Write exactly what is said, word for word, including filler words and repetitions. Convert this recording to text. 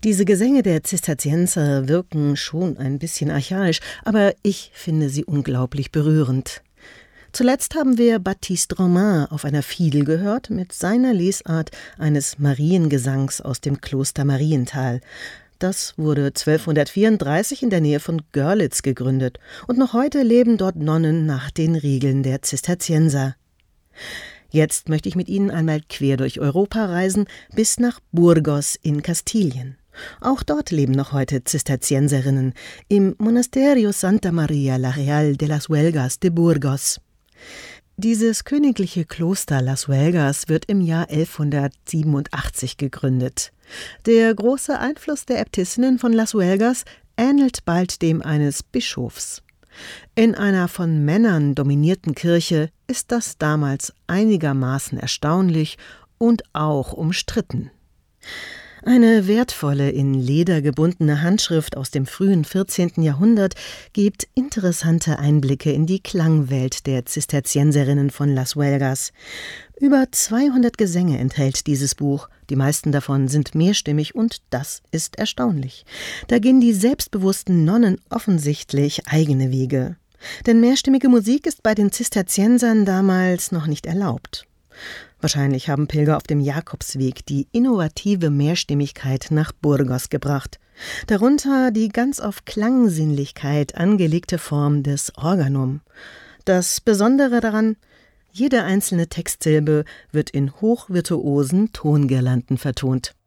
Diese Gesänge der Zisterzienser wirken schon ein bisschen archaisch, aber ich finde sie unglaublich berührend. Zuletzt haben wir Baptiste Romain auf einer Fiedel gehört mit seiner Lesart eines Mariengesangs aus dem Kloster Marienthal. Das wurde zwölfhundertvierunddreißig in der Nähe von Görlitz gegründet und noch heute leben dort Nonnen nach den Regeln der Zisterzienser. Jetzt möchte ich mit Ihnen einmal quer durch Europa reisen bis nach Burgos in Kastilien. Auch dort leben noch heute Zisterzienserinnen im Monasterio Santa Maria la Real de las Huelgas de Burgos. Dieses königliche Kloster Las Huelgas wird im Jahr elfhundertsiebenundachtzig gegründet. Der große Einfluss der Äbtissinnen von Las Huelgas ähnelt bald dem eines Bischofs. In einer von Männern dominierten Kirche ist das damals einigermaßen erstaunlich und auch umstritten. Eine wertvolle, in Leder gebundene Handschrift aus dem frühen vierzehnten Jahrhundert gibt interessante Einblicke in die Klangwelt der Zisterzienserinnen von Las Huelgas. Über zweihundert Gesänge enthält dieses Buch, die meisten davon sind mehrstimmig und das ist erstaunlich. Da gehen die selbstbewussten Nonnen offensichtlich eigene Wege. Denn mehrstimmige Musik ist bei den Zisterziensern damals noch nicht erlaubt. Wahrscheinlich haben Pilger auf dem Jakobsweg die innovative Mehrstimmigkeit nach Burgos gebracht. Darunter die ganz auf Klangsinnlichkeit angelegte Form des Organum. Das Besondere daran: jede einzelne Textsilbe wird in hochvirtuosen Tongirlanden vertont.